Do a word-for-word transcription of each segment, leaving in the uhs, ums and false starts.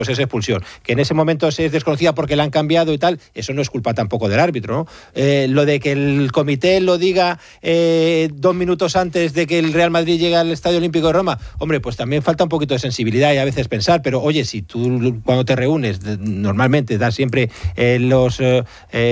pues es expulsión. Que en ese momento se es desconocida porque la han cambiado y tal, eso no es culpa tampoco del árbitro, ¿no? Eh, lo de que el comité lo diga eh, dos minutos antes de que el Real Madrid llegue al Estadio Olímpico de Roma, hombre, pues también falta un poquito de sensibilidad y a veces pensar, pero oye, si tú cuando te reúnes, normalmente das siempre eh, los eh,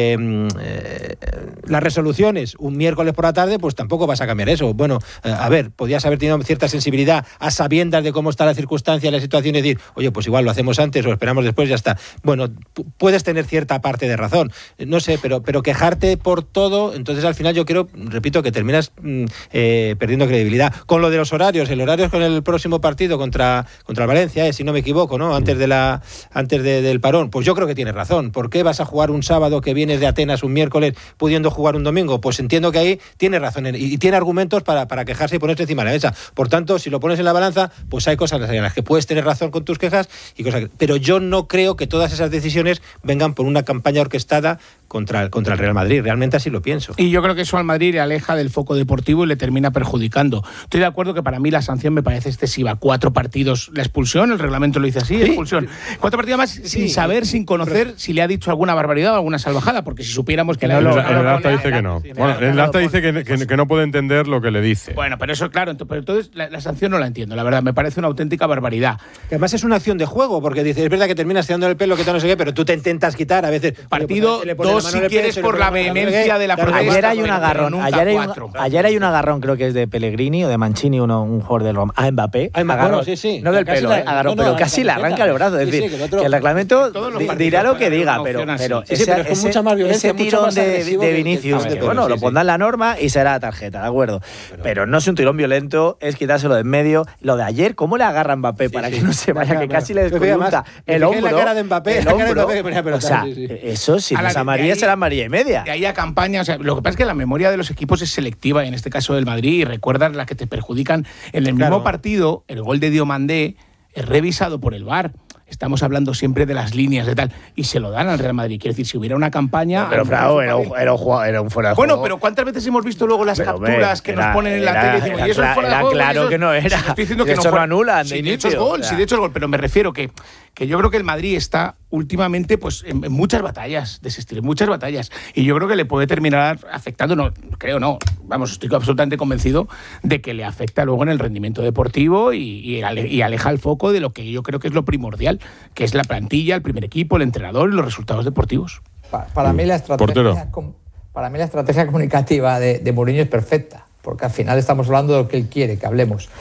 eh, las resoluciones un miércoles por la tarde, pues tampoco vas a cambiar eso. Bueno, eh, a ver, podías haber tenido cierta sensibilidad a sabiendas de cómo está la circunstancia, la situación y decir, oye, pues igual lo hacemos antes o esperamos después, ya está. Bueno, puedes tener cierta parte de razón, no sé, pero, pero quejarte por todo, entonces al final yo creo, repito, que terminas eh, perdiendo credibilidad. Con lo de los horarios, el horario es con el próximo partido contra, contra el Valencia, eh, si no me equivoco, ¿no? Antes de la antes de, del parón, pues yo creo que tienes razón. ¿Por qué vas a jugar un sábado que vienes de Atenas un miércoles pudiendo jugar un domingo? Pues entiendo que ahí tiene razón y, y tiene argumentos para, para quejarse y ponerse encima de la mesa. Por tanto, si lo pones en la balanza, pues hay cosas en las que puedes tener razón con tus quejas y cosas que... Pero yo no creo que todas esas decisiones vengan por una campaña orquestada contra el, contra el Real Madrid. Realmente así lo pienso. Y yo creo que eso al Madrid le aleja del foco deportivo y le termina perjudicando. Estoy de acuerdo que para mí la sanción me parece excesiva. Cuatro partidos, la expulsión, el reglamento lo dice así, ¿sí? Expulsión. Cuatro partidos más sin sí, saber, sin conocer pero... si le ha dicho alguna barbaridad o alguna salvajada, porque si supiéramos que... No, la... el, el, el acta dice que no. Bueno, el acta dice que, que, que no puede entender lo que le dice. Bueno, pero eso, claro, entonces, pero entonces la, la sanción no la entiendo, la verdad, me parece una auténtica barbaridad. Que además es una acción de juego, porque dices, es verdad que terminas tirando el pelo, que tal no sé qué, pero tú te intentas quitar a veces... Partido oye, dos si quieres pecho, por la vehemencia de la claro, protesta. Ayer hay un agarrón, ayer hay un, ayer hay un agarrón, creo que es de Pellegrini o de Mancini, uno, un jugador del Roma, a Mbappé. Ah, agarrón, sí, sí. No del pelo, la, eh, agarrón, no, no, pero casi le arranca el brazo. Es decir, sí, sí, que, el otro, que el reglamento dirá lo que diga, pero, pero sí, sí, ese, pero es con mucha más violencia, ese tirón de, de Vinicius, que, que, bueno, sí, lo pondrá en la norma y será tarjeta, ¿de acuerdo? Pero, pero no es un tirón violento, es quitárselo de en medio. Lo de ayer, ¿cómo le agarra a Mbappé sí, para sí, que no se vaya, que casi le descoyunta el hombro? La cara de Mbappé, el hombro. O sea, eso si no es amarilla será amarilla y media. De ahí a campaña, o sea, lo que pasa es que la memoria de los equipos es selectiva, y en este caso del Madrid, y recuerdas las que te perjudican. En el claro. mismo partido, el gol de Diomandé es revisado por el V A R. Estamos hablando siempre de las líneas de tal, y se lo dan al Real Madrid. Quiere decir, si hubiera una campaña... Pero, Frau, era, un, era, un, era un fuera de bueno, juego. Bueno, pero ¿cuántas veces hemos visto luego las pero, capturas que era, nos ponen en la era, tele y decimos, y eso es fuera de juego? Claro eso, que no era. Si estoy diciendo que de no hecho fuera, lo anulan. Si de hecho es gol, si de hecho es gol. Pero me refiero que, que yo creo que el Madrid está últimamente pues en, en muchas batallas de ese estilo, en muchas batallas. Y yo creo que le puede terminar afectando, no, creo no, vamos, estoy absolutamente convencido de que le afecta luego en el rendimiento deportivo y, y, ale, y aleja el foco de lo que yo creo que es lo primordial, que es la plantilla, el primer equipo, el entrenador y los resultados deportivos. Para, para, mí, la estrategia, para mí la estrategia comunicativa de, de Mourinho es perfecta, porque al final estamos hablando de lo que él quiere que hablemos,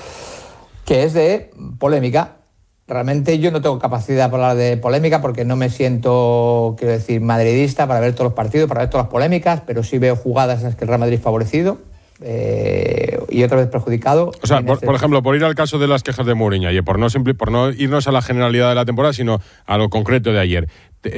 que es de polémica. Realmente yo no tengo capacidad para hablar de polémica porque no me siento, quiero decir, madridista para ver todos los partidos, para ver todas las polémicas, pero sí veo jugadas en las que el Real Madrid favorecido eh, y otra vez perjudicado. O sea, por, por ejemplo, por ir al caso de las quejas de Mourinho ayer, por no, simpli, por no irnos a la generalidad de la temporada, sino a lo concreto de ayer.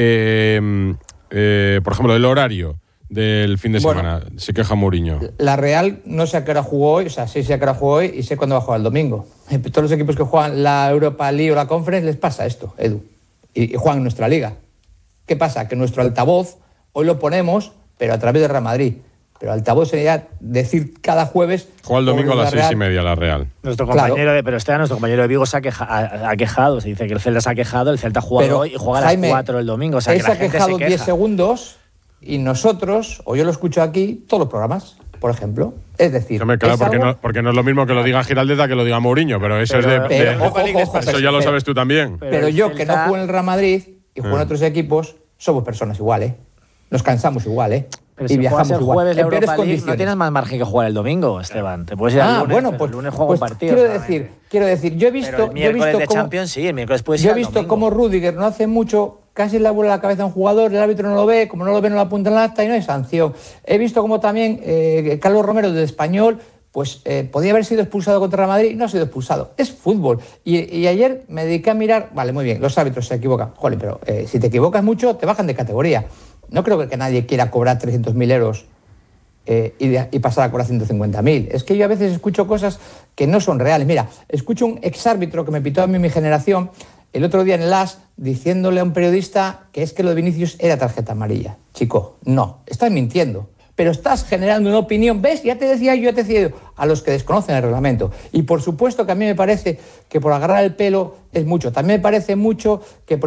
Eh, eh, por ejemplo, el horario del fin de semana, bueno, se queja Mourinho. La Real no sé a qué hora jugó hoy, o sea, sí sé a qué hora jugó hoy y sé cuándo va a jugar el domingo. Todos los equipos que juegan la Europa League o la Conference les pasa esto, Edu, y, y juegan en nuestra liga. ¿Qué pasa? Que nuestro altavoz hoy lo ponemos, pero a través de Real Madrid. Pero altavoz sería decir cada jueves... Juega el domingo a las seis y media la Real. Nuestro compañero claro. de, pero este nuestro compañero de Vigo se ha, queja, ha, ha quejado, se dice que el Celta se ha quejado, el Celta juega pero, hoy y juega a las Jaime, cuatro el domingo. O sea, que la gente se queja. Él se ha quejado diez segundos y nosotros, o yo lo escucho aquí, todos los programas, por ejemplo. Es decir, me claro, porque, algo... no, porque no es lo mismo que lo diga Giraldez que lo diga Mourinho, pero eso pero, es de... Pero, de ojo, ojo, ojo, eso ya pero, lo sabes tú también. Pero, pero yo, Celta... que no juego en el Real Madrid y juego en otros equipos, somos personas igual, ¿eh? Nos cansamos igual, ¿eh? Pero si y viajamos juegas el igual. jueves la Europa League, no tienes más margen que jugar el domingo, Esteban. Te puedes ir ah, al lunes, bueno, pues, el lunes juego pues un partido. Quiero decir, quiero decir, yo he visto... Pero el miércoles yo he visto de cómo, Champions, sí, el miércoles puedes ir Yo he visto cómo Rüdiger no hace mucho, casi le vuela la cabeza a un jugador, el árbitro no lo ve, como no lo ve no lo apunta en la acta y no hay sanción. He visto cómo también eh, Carlos Romero del Español, pues eh, podía haber sido expulsado contra Real Madrid y no ha sido expulsado. Es fútbol. Y, y ayer me dediqué a mirar, vale, muy bien, los árbitros se equivocan. Joder, pero eh, si te equivocas mucho, te bajan de categoría. No creo que nadie quiera cobrar trescientos mil euros eh, y, de, y pasar a cobrar ciento cincuenta mil. Es que yo a veces escucho cosas que no son reales. Mira, escucho un exárbitro que me pitó a mí mi generación el otro día en el A S diciéndole a un periodista que es que lo de Vinicius era tarjeta amarilla. Chico, no, estás mintiendo. Pero estás generando una opinión, ¿ves? Ya te decía yo, ya te decía yo, a los que desconocen el reglamento. Y por supuesto que a mí me parece que por agarrar el pelo es mucho. También me parece mucho que... Por